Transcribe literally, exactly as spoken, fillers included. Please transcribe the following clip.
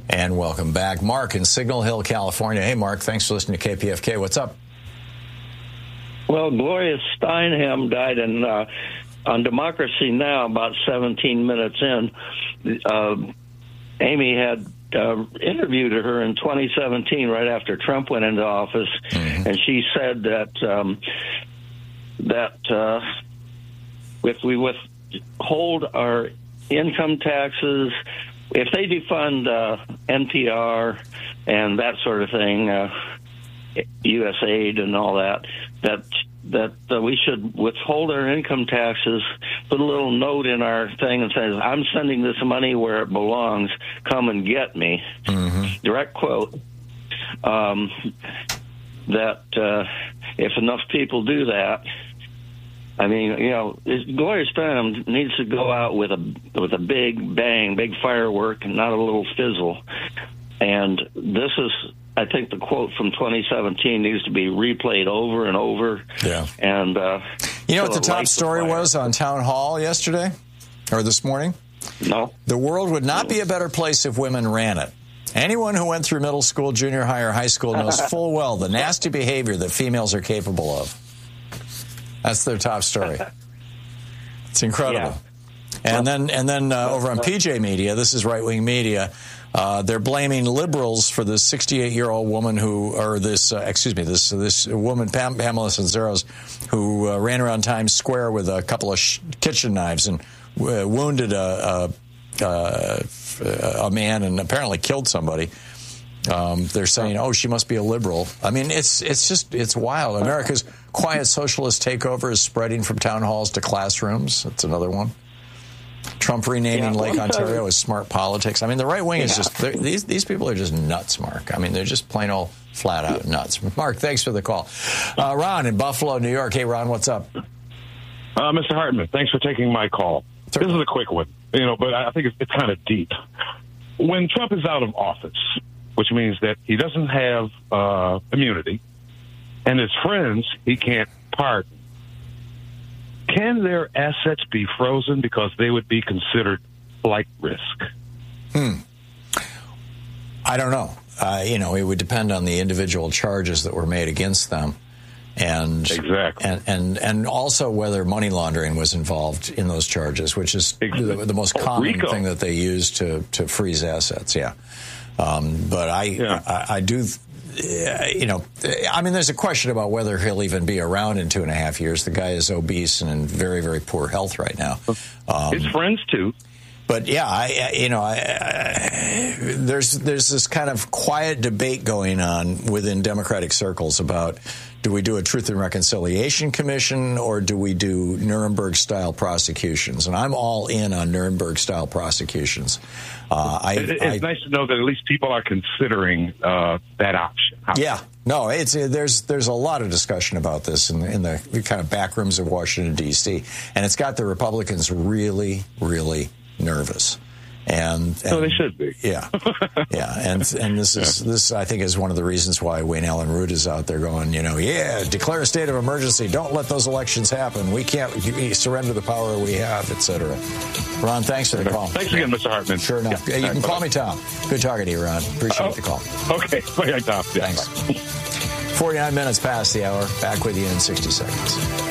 And welcome back. Mark in Signal Hill, California. Hey, Mark, thanks for listening to K P F K. What's up? Well, Gloria Steinem died in, uh, on Democracy Now! About seventeen minutes in. Uh, Amy had uh, interviewed her in twenty seventeen, right after Trump went into office, mm-hmm. and she said that um, that uh, if we withhold our income taxes, if they defund uh, N P R and that sort of thing, uh, U S aid and all that, that that uh, we should withhold our income taxes, put a little note in our thing and says, I'm sending this money where it belongs, come and get me. Mm-hmm. Direct quote. Um, that uh, if enough people do that, I mean, you know, Gloria Steinem needs to go out with a with a big bang, big firework, and not a little fizzle. And this is, I think, the quote from twenty seventeen needs to be replayed over and over. Yeah. And uh, you know what the top story was on Town Hall yesterday or this morning? No. The world would not be a better place if women ran it. Anyone who went through middle school, junior high, or high school knows full well the nasty behavior that females are capable of. That's their top story. It's incredible. Yeah. And then, and then uh, over on P J Media, this is right-wing media. Uh, they're blaming liberals for this sixty-eight-year-old woman who, or this, uh, excuse me, this this woman, Pam, Pamela Censeros, who uh, ran around Times Square with a couple of sh- kitchen knives and uh, wounded a, a, a, a man and apparently killed somebody. Um, they're saying, oh, she must be a liberal. I mean, it's it's just, it's wild. America's quiet socialist takeover is spreading from town halls to classrooms. That's another one. Trump renaming yeah, Lake Ontario as smart politics. I mean, the right wing is yeah. just, these these people are just nuts, Mark. I mean, they're just plain old flat out nuts. Mark, thanks for the call. Uh, Ron in Buffalo, New York. Hey, Ron, what's up? Uh, Mister Hartman, thanks for taking my call. Certainly. This is a quick one, you know, but I think it's, it's kind of deep. When Trump is out of office, which means that he doesn't have uh, immunity, and his friends he can't pardon, can their assets be frozen because they would be considered flight risk? Hmm. I don't know. Uh, you know, it would depend on the individual charges that were made against them. And, exactly. and and and also whether money laundering was involved in those charges, which is exactly. the, the most common Rico. thing that they use to, to freeze assets, yeah. Um, but I, yeah. I, I do, you know, I mean, there's a question about whether he'll even be around in two and a half years. The guy is obese and in very, very poor health right now. Um, His friends, too. But, yeah, I, you know, I, I, there's there's this kind of quiet debate going on within Democratic circles about, do we do a Truth and Reconciliation Commission or do we do Nuremberg-style prosecutions? And I'm all in on Nuremberg-style prosecutions. Uh, I, it, it's I, nice to know that at least people are considering uh, that option. Yeah. No, it's there's there's a lot of discussion about this in the, in the kind of back rooms of Washington, D C, and it's got the Republicans really, really nervous. And, and so they should be. Yeah, yeah, and and this is this I think is one of the reasons why Wayne Allen Root is out there going, you know, yeah, declare a state of emergency, don't let those elections happen, we can't surrender the power we have, et cetera. Ron, thanks for the call. Thanks again, Mister Hartman. Sure enough, yeah. You can call me Tom. Good talking to you, Ron. Appreciate uh, the call. Okay, bye, Tom. Yeah. Thanks. Forty-nine minutes past the hour. Back with you in sixty seconds.